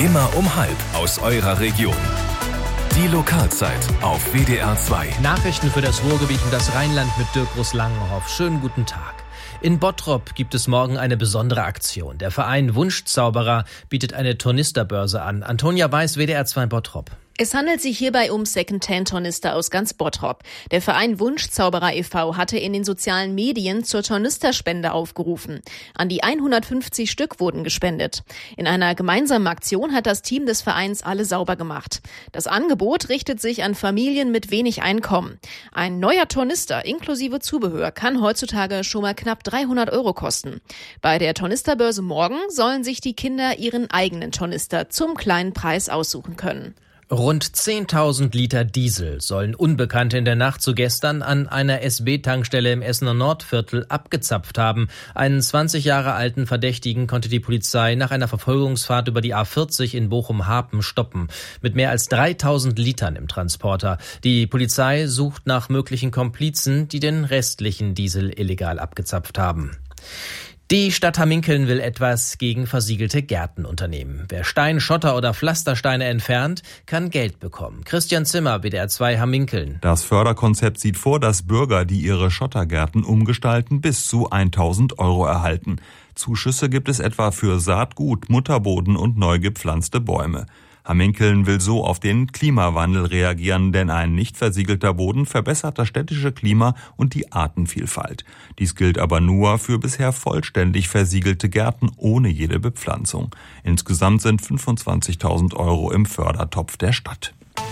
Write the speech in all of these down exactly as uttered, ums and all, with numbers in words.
Immer um halb aus eurer Region. Die Lokalzeit auf W D R zwei. Nachrichten für das Ruhrgebiet und das Rheinland mit Dirk Groß-Langenhoff. Schönen guten Tag. In Bottrop gibt es morgen eine besondere Aktion. Der Verein Wunschzauberer bietet eine Tornisterbörse an. Antonia Weiß, W D R zwei Bottrop. Es handelt sich hierbei um Secondhand-Tornister aus ganz Bottrop. Der Verein Wunschzauberer e V hatte in den sozialen Medien zur Tornisterspende aufgerufen. An die hundertfünfzig Stück wurden gespendet. In einer gemeinsamen Aktion hat das Team des Vereins alle sauber gemacht. Das Angebot richtet sich an Familien mit wenig Einkommen. Ein neuer Tornister inklusive Zubehör kann heutzutage schon mal knapp dreihundert Euro kosten. Bei der Tornisterbörse morgen sollen sich die Kinder ihren eigenen Tornister zum kleinen Preis aussuchen können. Rund zehntausend Liter Diesel sollen Unbekannte in der Nacht zu gestern an einer S B-Tankstelle im Essener Nordviertel abgezapft haben. Einen zwanzig Jahre alten Verdächtigen konnte die Polizei nach einer Verfolgungsfahrt über die A vierzig in Bochum-Harpen stoppen. Mit mehr als dreitausend Litern im Transporter. Die Polizei sucht nach möglichen Komplizen, die den restlichen Diesel illegal abgezapft haben. Die Stadt Hamminkeln will etwas gegen versiegelte Gärten unternehmen. Wer Stein, Schotter oder Pflastersteine entfernt, kann Geld bekommen. Christian Zimmer, W D R zwei Hamminkeln. Das Förderkonzept sieht vor, dass Bürger, die ihre Schottergärten umgestalten, bis zu tausend Euro erhalten. Zuschüsse gibt es etwa für Saatgut, Mutterboden und neu gepflanzte Bäume. Hamminkeln will so auf den Klimawandel reagieren, denn ein nicht versiegelter Boden verbessert das städtische Klima und die Artenvielfalt. Dies gilt aber nur für bisher vollständig versiegelte Gärten ohne jede Bepflanzung. Insgesamt sind fünfundzwanzigtausend Euro im Fördertopf der Stadt.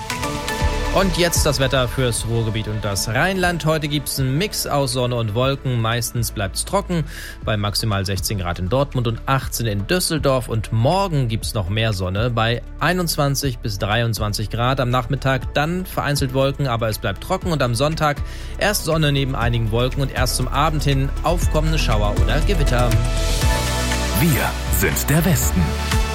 Und jetzt das Wetter fürs Ruhrgebiet und das Rheinland. Heute gibt's einen Mix aus Sonne und Wolken. Meistens bleibt's trocken, bei maximal sechzehn Grad in Dortmund und achtzehn in Düsseldorf. Und morgen gibt's noch mehr Sonne bei einundzwanzig bis dreiundzwanzig Grad. Am Nachmittag dann vereinzelt Wolken, aber es bleibt trocken. Und am Sonntag erst Sonne neben einigen Wolken und erst zum Abend hin aufkommende Schauer oder Gewitter. Wir sind der Westen.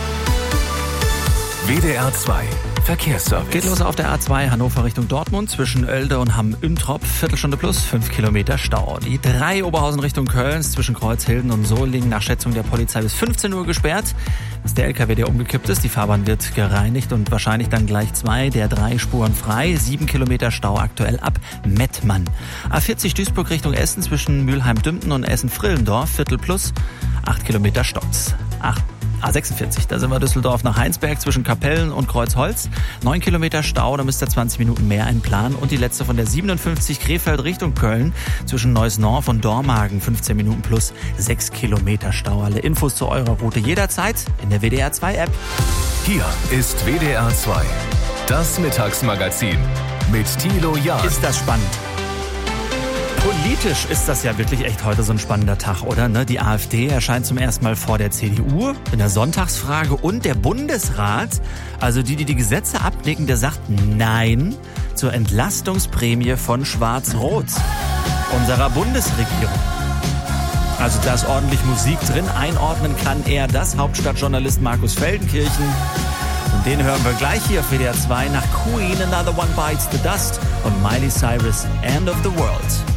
W D R zwei Verkehrsservice. Geht los auf der A zwei Hannover Richtung Dortmund zwischen Oelde und Hamm-Üntrop. Viertelstunde plus, fünf Kilometer Stau. Die drei Oberhausen Richtung Köln zwischen Kreuzhilden und Solingen nach Schätzung der Polizei bis fünfzehn Uhr gesperrt. Das ist der L K W, der umgekippt ist. Die Fahrbahn wird gereinigt und wahrscheinlich dann gleich zwei der drei Spuren frei. Sieben Kilometer Stau aktuell ab Mettmann. A vierzig Duisburg Richtung Essen zwischen Mülheim-Dümpten und Essen-Frillendorf. Viertel plus, acht Kilometer Stotz. Acht. A sechsundvierzig, da sind wir Düsseldorf nach Heinsberg zwischen Kapellen und Kreuzholz. Neun Kilometer Stau, da müsst ihr zwanzig Minuten mehr einplanen. Und die letzte von der siebenundfünfzig Krefeld Richtung Köln zwischen Neuss-Norf und Dormagen. fünfzehn Minuten plus sechs Kilometer Stau. Alle Infos zu eurer Route jederzeit in der W D R zwei App. Hier ist W D R zwei, das Mittagsmagazin mit Thilo Jahn. Ist das spannend? Politisch ist das ja wirklich echt heute so ein spannender Tag, oder? Ne? Die AfD erscheint zum ersten Mal vor der C D U in der Sonntagsfrage und der Bundesrat, also die, die die Gesetze abnicken, der sagt Nein zur Entlastungsprämie von Schwarz-Rot, unserer Bundesregierung. Also da ist ordentlich Musik drin. Einordnen kann er das, Hauptstadtjournalist Markus Feldenkirchen. Und den hören wir gleich hier auf W D R zwei nach Queen, Another One Bites the Dust und Miley Cyrus, End of the World.